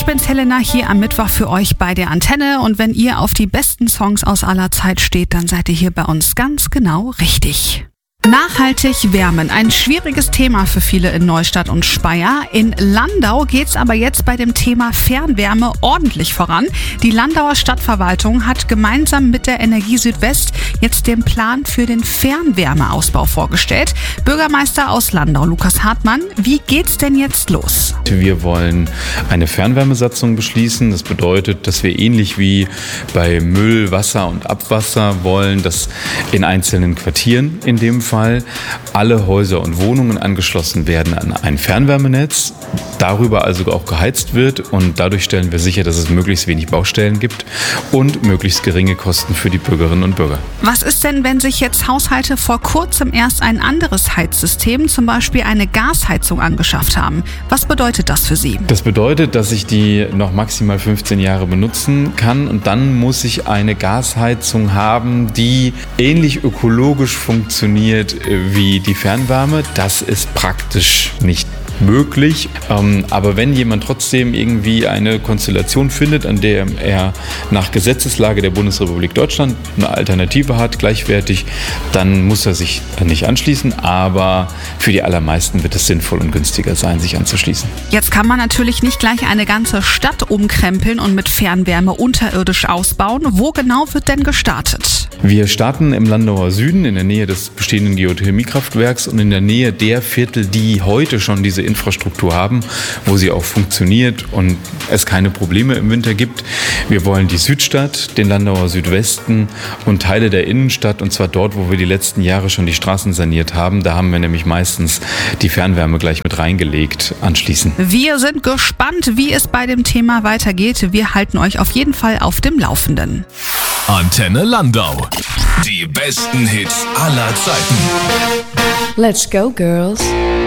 bin's, Helena, hier am Mittwoch für euch bei der Antenne. Und wenn ihr auf die besten Songs aus aller Zeit steht, dann seid ihr hier bei uns ganz genau richtig. Nachhaltig wärmen, ein schwieriges Thema für viele in Neustadt und Speyer. In Landau geht's aber jetzt bei dem Thema Fernwärme ordentlich voran. Die Landauer Stadtverwaltung hat gemeinsam mit der Energie Südwest jetzt den Plan für den Fernwärmeausbau vorgestellt. Bürgermeister aus Landau, Lukas Hartmann, wie geht's denn jetzt los? Wir wollen eine Fernwärmesatzung beschließen. Das bedeutet, dass wir ähnlich wie bei Müll, Wasser und Abwasser wollen, dass in einzelnen Quartieren in dem Fall alle Häuser und Wohnungen angeschlossen werden an ein Fernwärmenetz, darüber also auch geheizt wird, und dadurch stellen wir sicher, dass es möglichst wenig Baustellen gibt und möglichst geringe Kosten für die Bürgerinnen und Bürger. Was ist denn, wenn sich jetzt Haushalte vor kurzem erst ein anderes Heizsystem, zum Beispiel eine Gasheizung, angeschafft haben? Was bedeutet das für Sie? Das bedeutet, dass ich die noch maximal 15 Jahre benutzen kann, und dann muss ich eine Gasheizung haben, die ähnlich ökologisch funktioniert wie die Fernwärme. Das ist praktisch nicht möglich. Aber wenn jemand trotzdem irgendwie eine Konstellation findet, an der er nach Gesetzeslage der Bundesrepublik Deutschland eine Alternative hat, gleichwertig, dann muss er sich nicht anschließen. Aber für die allermeisten wird es sinnvoll und günstiger sein, sich anzuschließen. Jetzt kann man natürlich nicht gleich eine ganze Stadt umkrempeln und mit Fernwärme unterirdisch ausbauen. Wo genau wird denn gestartet? Wir starten im Landauer Süden, in der Nähe des bestehenden Geothermiekraftwerks und in der Nähe der Viertel, die heute schon diese Infrastruktur haben, wo sie auch funktioniert und es keine Probleme im Winter gibt. Wir wollen die Südstadt, den Landauer Südwesten und Teile der Innenstadt, und zwar dort, wo wir die letzten Jahre schon die Straßen saniert haben. Da haben wir nämlich meistens die Fernwärme gleich mit reingelegt, anschließen. Wir sind gespannt, wie es bei dem Thema weitergeht. Wir halten euch auf jeden Fall auf dem Laufenden. Antenne Landau. Die besten Hits aller Zeiten. Let's go, girls.